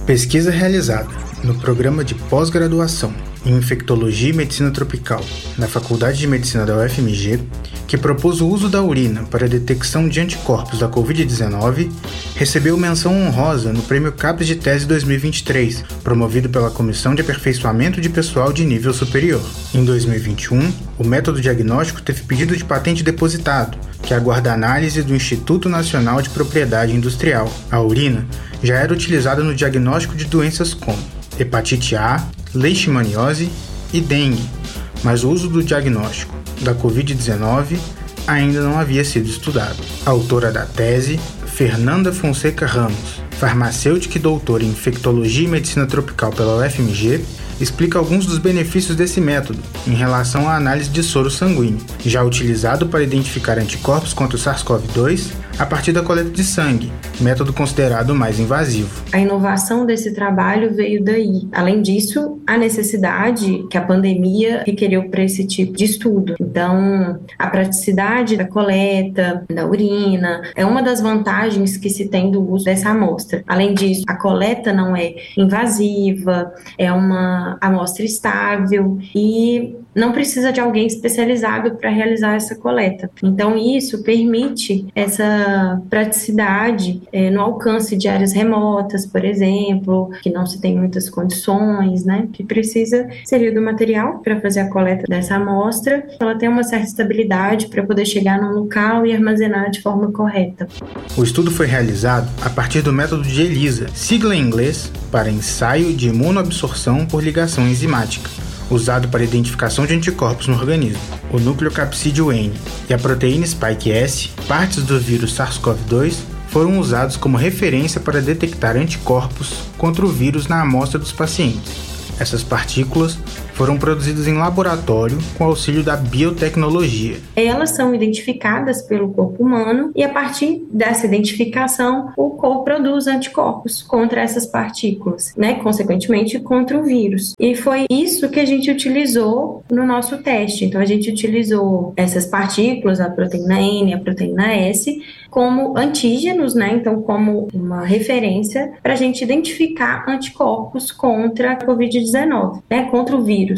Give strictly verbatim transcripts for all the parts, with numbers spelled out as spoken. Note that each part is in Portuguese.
Pesquisa realizada no programa de pós-graduação em Infectologia e Medicina Tropical da Faculdade de Medicina da U F M G, que propôs o uso da urina para a detecção de anticorpos da covid dezenove, recebeu menção honrosa no Prêmio CAPES de Tese dois mil e vinte e três, promovido pela Comissão de Aperfeiçoamento de Pessoal de Nível Superior. Em dois mil e vinte e um, o método diagnóstico teve pedido de patente depositado, que aguarda análise do Instituto Nacional de Propriedade Industrial. A urina já era utilizada no diagnóstico de doenças como hepatite A, leishmaniose e dengue, mas o uso do diagnóstico da covid dezenove ainda não havia sido estudado. A autora da tese, Fernanda Fonseca Ramos, farmacêutica e doutora em Infectologia e Medicina Tropical pela U F M G, explica alguns dos benefícios desse método em relação à análise de soro sanguíneo, já utilizado para identificar anticorpos contra o SARS-CoV dois a partir da coleta de sangue, método considerado mais invasivo. A inovação desse trabalho veio daí. Além disso, a necessidade que a pandemia requeriu para esse tipo de estudo. Então, a praticidade da coleta, da urina, é uma das vantagens que se tem do uso dessa amostra. Além disso, a coleta não é invasiva, é uma amostra estável e não precisa de alguém especializado para realizar essa coleta. Então, isso permite essa praticidade é, no alcance de áreas remotas, por exemplo, que não se tem muitas condições, né? Que precisa seria do material para fazer a coleta dessa amostra. Ela tem uma certa estabilidade para poder chegar num local e armazenar de forma correta. O estudo foi realizado a partir do método de ELISA, sigla em inglês para Ensaio de Imunoabsorção por Ligação Enzimática, usado para identificação de anticorpos no organismo. O nucleocapsídeo N e a proteína Spike S, partes do vírus SARS-CoV dois, foram usados como referência para detectar anticorpos contra o vírus na amostra dos pacientes. Essas partículas foram produzidas em laboratório com auxílio da biotecnologia. Elas são identificadas pelo corpo humano e, a partir dessa identificação, o corpo produz anticorpos contra essas partículas, né? Consequentemente, contra o vírus. E foi isso que a gente utilizou no nosso teste. Então, a gente utilizou essas partículas, a proteína N e a proteína S, como antígenos, né? Então, como uma referência para a gente identificar anticorpos contra a covid dezenove, né? Contra o vírus.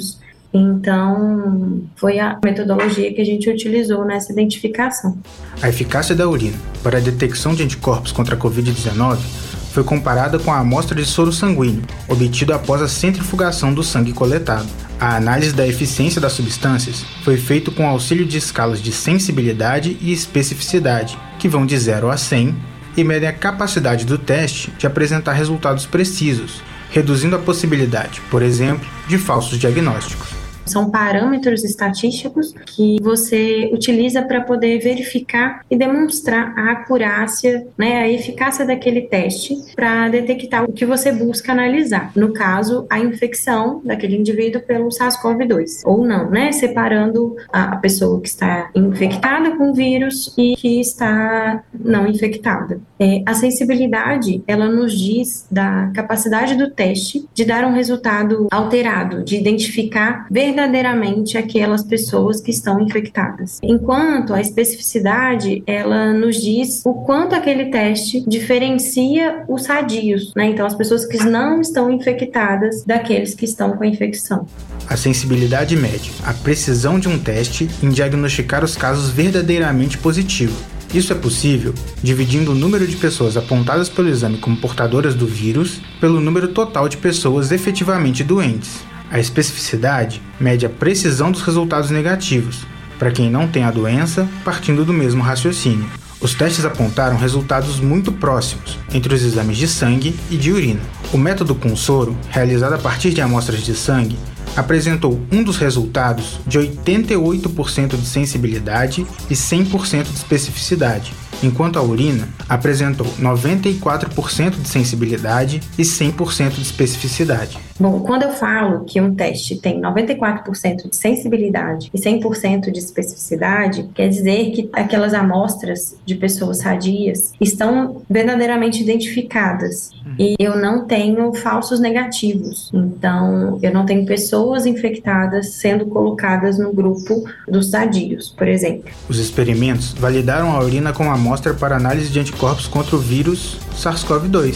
Então, foi a metodologia que a gente utilizou nessa identificação. A eficácia da urina para a detecção de anticorpos contra a covid dezenove foi comparada com a amostra de soro sanguíneo, obtido após a centrifugação do sangue coletado. A análise da eficiência das substâncias foi feita com auxílio de escalas de sensibilidade e especificidade, que vão de zero a cem, e medem a capacidade do teste de apresentar resultados precisos, reduzindo a possibilidade, por exemplo, de falsos diagnósticos. São parâmetros estatísticos que você utiliza para poder verificar e demonstrar a acurácia, né, a eficácia daquele teste para detectar o que você busca analisar. No caso, a infecção daquele indivíduo pelo SARS-CoV dois, ou não, né, separando a pessoa que está infectada com o vírus e que está não infectada. É, a sensibilidade, ela nos diz da capacidade do teste de dar um resultado alterado, de identificar verdadeiramente verdadeiramente aquelas pessoas que estão infectadas. Enquanto a especificidade, ela nos diz o quanto aquele teste diferencia os sadios, né? Então, as pessoas que não estão infectadas daqueles que estão com a infecção. A sensibilidade mede a precisão de um teste em diagnosticar os casos verdadeiramente positivos. Isso é possível dividindo o número de pessoas apontadas pelo exame como portadoras do vírus pelo número total de pessoas efetivamente doentes. A especificidade mede a precisão dos resultados negativos, para quem não tem a doença, partindo do mesmo raciocínio. Os testes apontaram resultados muito próximos entre os exames de sangue e de urina. O método com soro, realizado a partir de amostras de sangue, apresentou um dos resultados de oitenta e oito por cento de sensibilidade e cem por cento de especificidade, enquanto a urina apresentou noventa e quatro por cento de sensibilidade e cem por cento de especificidade. Bom, quando eu falo que um teste tem noventa e quatro por cento de sensibilidade e cem por cento de especificidade, quer dizer que aquelas amostras de pessoas sadias estão verdadeiramente identificadas. E eu não tenho falsos negativos. Então, eu não tenho pessoas infectadas sendo colocadas no grupo dos sadios, por exemplo. Os experimentos validaram a urina como amostra para análise de anticorpos contra o vírus SARS-CoV dois.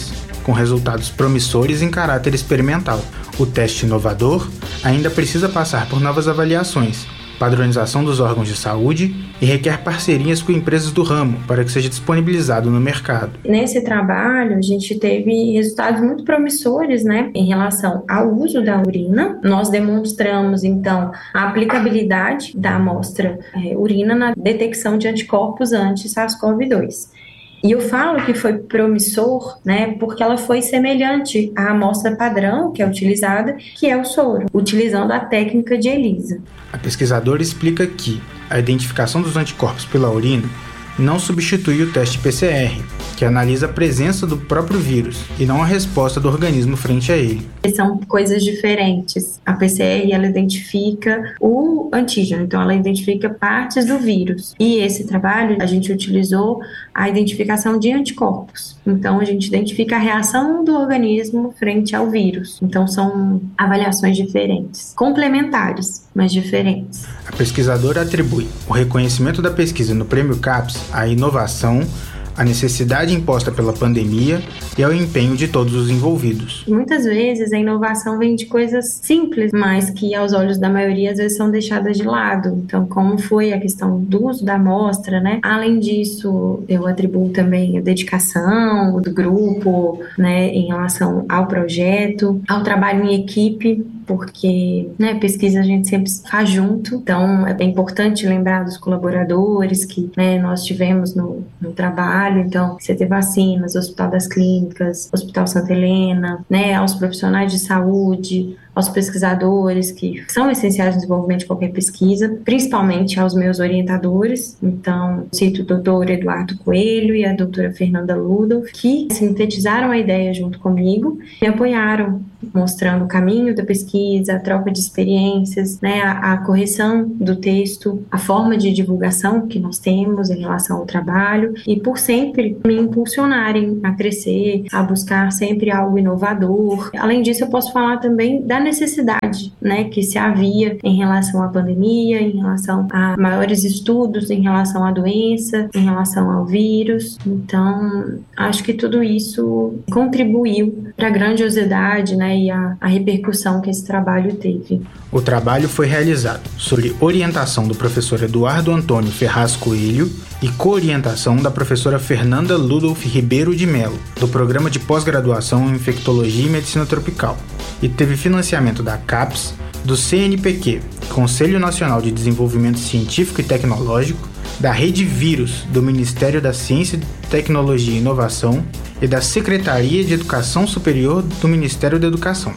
com resultados promissores em caráter experimental. O teste inovador ainda precisa passar por novas avaliações, padronização dos órgãos de saúde e requer parcerias com empresas do ramo para que seja disponibilizado no mercado. Nesse trabalho, a gente teve resultados muito promissores, né, em relação ao uso da urina. Nós demonstramos, então, a aplicabilidade da amostra é, urina na detecção de anticorpos anti-SARS-CoV dois. E eu falo que foi promissor, né, porque ela foi semelhante à amostra padrão que é utilizada, que é o soro, utilizando a técnica de ELISA. A pesquisadora explica que a identificação dos anticorpos pela urina não substitui o teste P C R, que analisa a presença do próprio vírus e não a resposta do organismo frente a ele. São coisas diferentes. A P C R, ela identifica o antígeno, então ela identifica partes do vírus. E esse trabalho, a gente utilizou a identificação de anticorpos. Então, a gente identifica a reação do organismo frente ao vírus. Então, são avaliações diferentes, complementares, mas diferentes. A pesquisadora atribui o reconhecimento da pesquisa no Prêmio CAPES à inovação, a necessidade imposta pela pandemia e ao empenho de todos os envolvidos. Muitas vezes a inovação vem de coisas simples, mas que aos olhos da maioria às vezes são deixadas de lado. Então, como foi a questão do uso da amostra, né? Além disso, eu atribuo também a dedicação do grupo, né, em relação ao projeto, ao trabalho em equipe, porque, né, pesquisa a gente sempre faz junto, então é bem importante lembrar dos colaboradores que, né, nós tivemos no, no trabalho, então C T Vacinas, Hospital das Clínicas, Hospital Santa Helena, né, aos profissionais de saúde, aos pesquisadores que são essenciais no desenvolvimento de qualquer pesquisa, principalmente aos meus orientadores. Então, cito o doutor Eduardo Coelho e a doutora Fernanda Ludolf, que sintetizaram a ideia junto comigo e apoiaram, mostrando o caminho da pesquisa, a troca de experiências, né, a, a correção do texto, a forma de divulgação que nós temos em relação ao trabalho e por sempre me impulsionarem a crescer, a buscar sempre algo inovador. Além disso, eu posso falar também da necessidade, né, que se havia em relação à pandemia, em relação a maiores estudos, em relação à doença, em relação ao vírus. Então, acho que tudo isso contribuiu para a grandiosidade, né, e a, a repercussão que esse trabalho teve. O trabalho foi realizado sob orientação do professor Eduardo Antônio Ferraz Coelho e co-orientação da professora Fernanda Ludolf Ribeiro de Mello, do Programa de Pós-Graduação em Infectologia e Medicina Tropical, e teve financiamento da CAPES, do C N P Q, Conselho Nacional de Desenvolvimento Científico e Tecnológico, da Rede Vírus, do Ministério da Ciência, Tecnologia e Inovação e da Secretaria de Educação Superior do Ministério da Educação.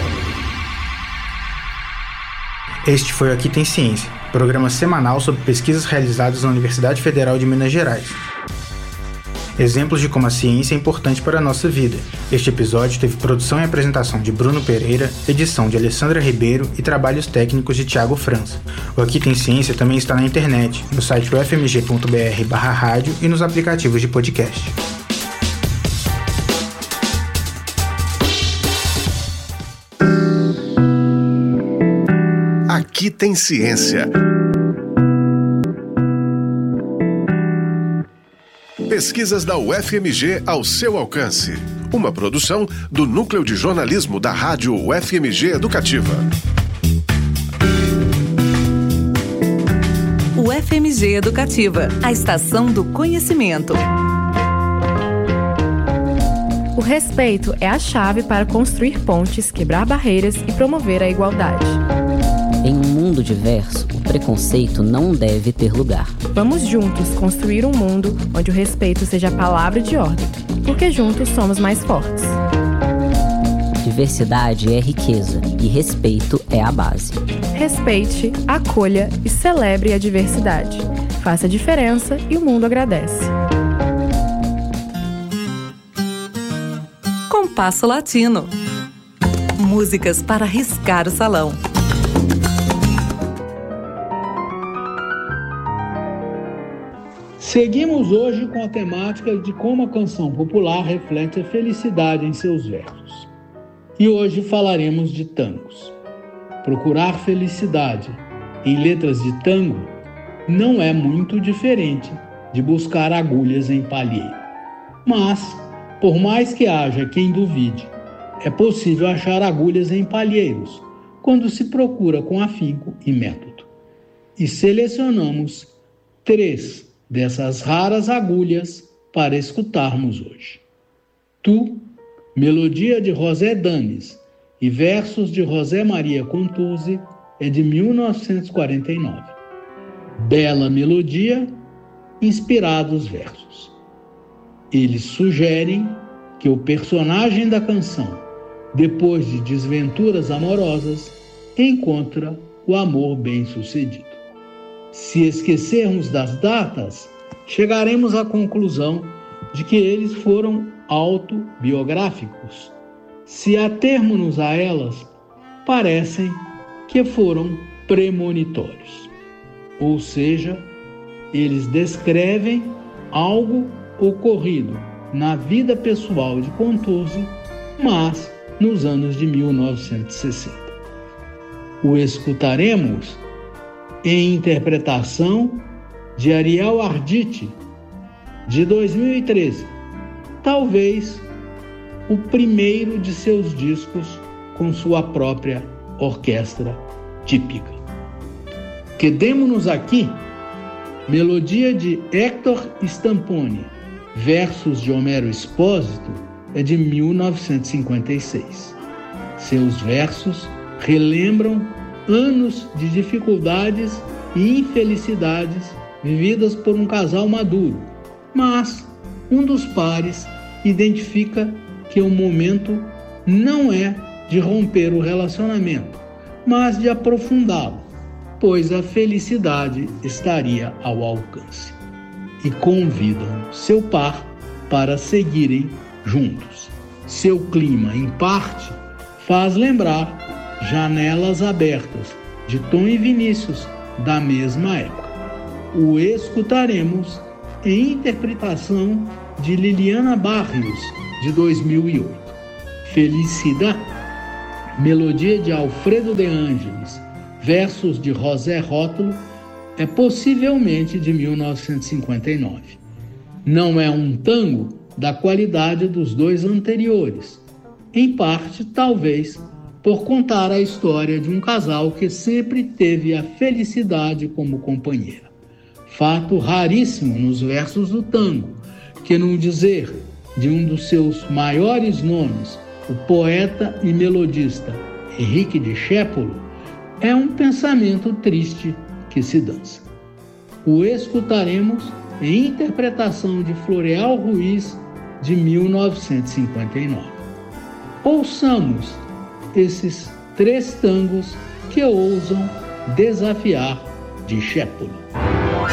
Este foi o Aqui Tem Ciência, programa semanal sobre pesquisas realizadas na Universidade Federal de Minas Gerais. Exemplos de como a ciência é importante para a nossa vida. Este episódio teve produção e apresentação de Bruno Pereira, edição de Alessandra Ribeiro e trabalhos técnicos de Thiago França. O Aqui Tem Ciência também está na internet, no site u f m g ponto b r barra rádio e nos aplicativos de podcast. Aqui Tem Ciência. Pesquisas da U F M G ao seu alcance. Uma produção do Núcleo de Jornalismo da Rádio U F M G Educativa. U F M G Educativa, a estação do conhecimento. O respeito é a chave para construir pontes, quebrar barreiras e promover a igualdade. Em um mundo diverso, o preconceito não deve ter lugar. Vamos juntos construir um mundo onde o respeito seja a palavra de ordem, porque juntos somos mais fortes. Diversidade é riqueza e respeito é a base. Respeite, acolha e celebre a diversidade. Faça a diferença e o mundo agradece. Compasso Latino. Músicas para riscar o salão. Seguimos hoje com a temática de como a canção popular reflete a felicidade em seus versos. E hoje falaremos de tangos. Procurar felicidade em letras de tango não é muito diferente de buscar agulhas em palheiro. Mas Por mais que haja quem duvide, é possível achar agulhas em palheiros, quando se procura com afinco e método. E selecionamos três dessas raras agulhas para escutarmos hoje. Tu, melodia de José Dames e versos de José Maria Contursi, é de mil novecentos e quarenta e nove. Bela melodia, inspirados versos. Eles sugerem que o personagem da canção, depois de desventuras amorosas, encontra o amor bem-sucedido. Se esquecermos das datas, chegaremos à conclusão de que eles foram autobiográficos. Se atermos-nos a elas, parecem que foram premonitórios. Ou seja, eles descrevem algo ocorrido na vida pessoal de Contursi, mas nos anos de mil novecentos e sessenta. O escutaremos em interpretação de Ariel Arditi, de dois mil e treze, talvez o primeiro de seus discos com sua própria orquestra típica. Quedemo-nos aqui, melodia de Héctor Stamponi, versos de Homero Expósito, é de mil novecentos e cinquenta e seis. Seus versos relembram anos de dificuldades e infelicidades vividas por um casal maduro, mas um dos pares identifica que o momento não é de romper o relacionamento, mas de aprofundá-lo, pois a felicidade estaria ao alcance. E convidam seu par para seguirem juntos. Seu clima, em parte, faz lembrar Janelas Abertas, de Tom e Vinícius, da mesma época. O escutaremos em interpretação de Liliana Barrios, de dois mil e oito. Felicidade, melodia de Alfredo de Ângeles, versos de José Rótulo, é possivelmente de mil novecentos e cinquenta e nove. Não é um tango da qualidade dos dois anteriores, em parte, talvez, por contar a história de um casal que sempre teve a felicidade como companheira. Fato raríssimo nos versos do tango, que, num dizer de um dos seus maiores nomes, o poeta e melodista Henrique Discépolo, é um pensamento triste que se dança. O escutaremos em interpretação de Floreal Ruiz, de mil novecentos e cinquenta e nove. Ouçamos esses três tangos que ousam desafiar Discépolo.